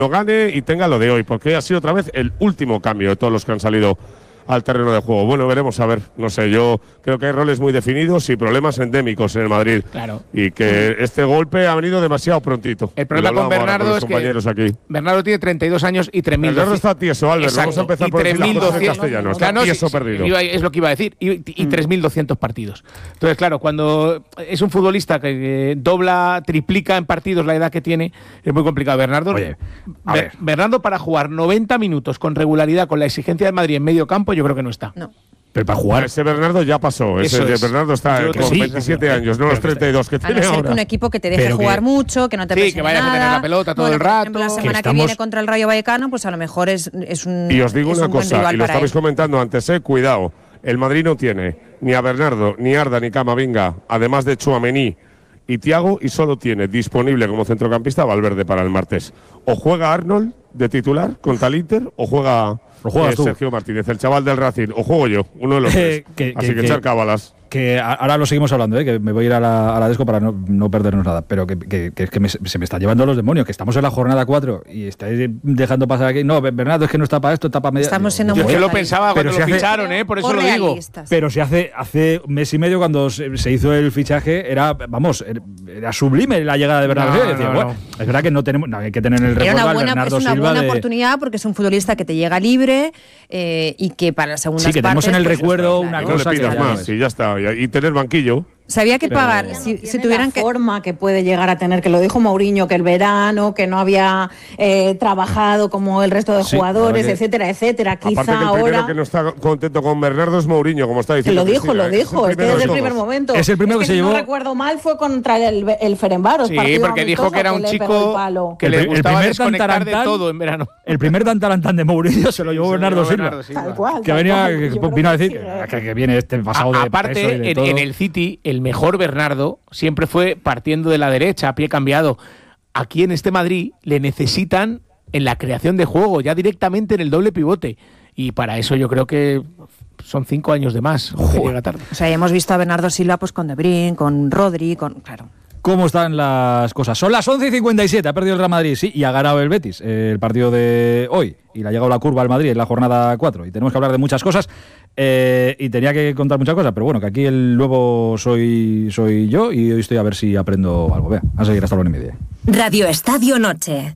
no gane y tenga lo de hoy, porque ha sido otra vez el último cambio de todos los que han salido al terreno de juego. Bueno, veremos, a ver, no sé, yo creo que hay roles muy definidos y problemas endémicos en el Madrid. Claro. Y que este golpe ha venido demasiado prontito. El problema con Bernardo es que aquí. Bernardo tiene 32 años y 3.200. Bernardo está tieso, Albert. Vamos a empezar por decir las cosas en castellano. Está tieso perdido. Es lo que iba a decir. Y 3.200 partidos. Entonces, claro, cuando es un futbolista que dobla, triplica en partidos la edad que tiene, es muy complicado. Bernardo, Bernardo para jugar 90 minutos con regularidad, con la exigencia de Madrid en medio campo, yo creo que no está. No. Pero para jugar. Ese Bernardo ya pasó. Ese de Bernardo está con 27 años, no los 32 que tiene ahora. A no ser un equipo que te deje jugar mucho, que no te presione que vayas a tener la pelota todo el rato. Por ejemplo, la semana que viene contra el Rayo Vallecano, pues a lo mejor es un. Y os digo una cosa, y lo estabais comentando antes, cuidado. El Madrid no tiene ni a Bernardo, ni Arda, ni Camavinga, además de Tchouaméni y Thiago, y solo tiene disponible como centrocampista Valverde para el martes. O juega Arnold de titular contra el Inter, o juega Sergio Martínez, el chaval del Racing, o juego yo, uno de los tres. Así que echar cábalas. Que ahora lo seguimos hablando, que me voy a ir a la Desco para no perdernos nada, pero que se me está llevando los demonios, que estamos en la jornada 4 y estáis dejando pasar aquí. No, Bernardo, es que no está para esto, está para media. Estamos siendo muy yo lo pensaba cuando lo ficharon, por eso lo digo. Pero si hace un mes y medio, cuando se hizo el fichaje, era sublime la llegada de Bernardo. Es verdad que no tenemos, hay que tener en el recuerdo Bernardo Silva. Es una buena oportunidad porque es un futbolista que te llega libre y que para la segunda parte. Sí, que tenemos en el recuerdo una cosa. No le pidas más, y ya está. Y tener banquillo. Sabía que pagar, si tuvieran la forma que puede llegar a tener, que lo dijo Mourinho, que el verano, que no había trabajado como el resto de jugadores, etcétera, etcétera. Quizá aparte que el primero que no está contento con Bernardo es Mourinho, como está diciendo. Lo dijo, es que desde el primer momento. Es el primero que se llevó. Si no recuerdo mal, fue contra el Ferencváros. Sí, porque dijo que era un chico que le gustaba desconectar de todo en verano. El primer tantalantán de Mourinho se lo llevó Bernardo Silva. Tal cual. Que vino a decir que viene este pasado de. Aparte, en el City, el mejor Bernardo siempre fue partiendo de la derecha, a pie cambiado. Aquí en este Madrid le necesitan en la creación de juego, ya directamente en el doble pivote. Y para eso yo creo que son 5 años de más. Llega tarde. O sea, hemos visto a Bernardo Silva pues con De Bruyne, con Rodri, claro. ¿Cómo están las cosas? Son las 11:57, ha perdido el Real Madrid, sí, y ha ganado el Betis, el partido de hoy. Y le ha llegado la curva al Madrid en la jornada 4. Y tenemos que hablar de muchas cosas. Y tenía que contar muchas cosas, pero bueno, que aquí el nuevo soy yo y hoy estoy a ver si aprendo algo. Vea, a seguir hasta la 1:30. Radio Estadio Noche.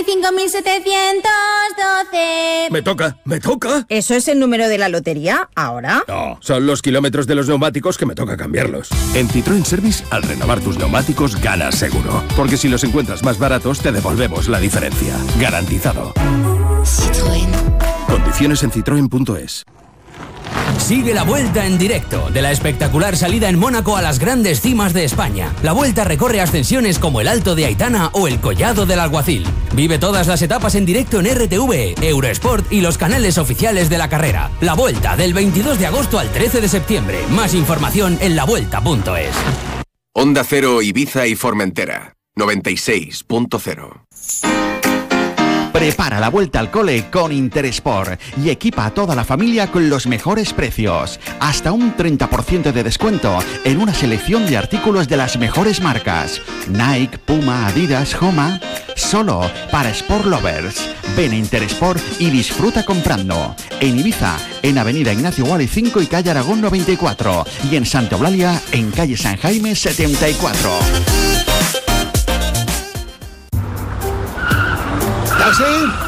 45.712. Me toca. ¿Eso es el número de la lotería ahora? No, son los kilómetros de los neumáticos que me toca cambiarlos. En Citroën Service, al renovar tus neumáticos, ganas seguro. Porque si los encuentras más baratos, te devolvemos la diferencia. Garantizado. Citroën. Condiciones en citroen.es. Sigue la Vuelta en directo de la espectacular salida en Mónaco a las grandes cimas de España. La Vuelta recorre ascensiones como el Alto de Aitana o el Collado del Alguacil. Vive todas las etapas en directo en RTV, Eurosport y los canales oficiales de la carrera. La Vuelta del 22 de agosto al 13 de septiembre. Más información en lavuelta.es. Onda Cero, Ibiza y Formentera. 96.0. Prepara la vuelta al cole con Interesport y equipa a toda la familia con los mejores precios. Hasta un 30% de descuento en una selección de artículos de las mejores marcas. Nike, Puma, Adidas, Homa. Solo para Sport Lovers. Ven a Interesport y disfruta comprando. En Ibiza, en Avenida Ignacio Guali 5 y calle Aragón 94. Y en Santa Eulalia, en calle San Jaime 74. ¿Taxi?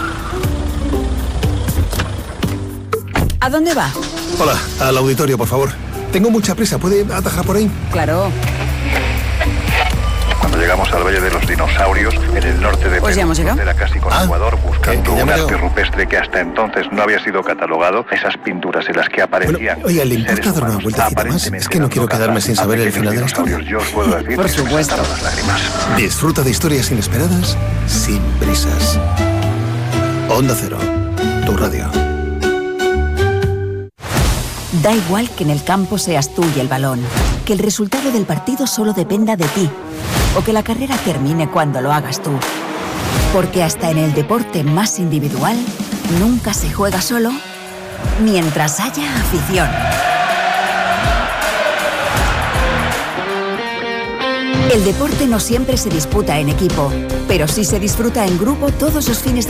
¿A dónde va? Hola, al auditorio, por favor. Tengo mucha prisa, ¿puede atajar por ahí? Claro. Cuando llegamos al Valle de los Dinosaurios, en el norte de pues Perú, frontera casi con Ecuador, buscando un arte veo. rupestre que hasta entonces no había sido catalogado, esas pinturas en las que aparecían... Bueno, oiga, ¿le importa dar una vueltecita más? Es que no quiero quedarme sin saber el final de la historia. Yo os puedo decir por que se me supuesto. saltaron las lágrimas. Disfruta de historias inesperadas sin prisas. Onda Cero, tu radio. Da igual que en el campo seas tú y el balón, que el resultado del partido solo dependa de ti, o que la carrera termine cuando lo hagas tú. Porque hasta en el deporte más individual, nunca se juega solo mientras haya afición. El deporte no siempre se disputa en equipo, pero sí se disfruta en grupo todos los fines de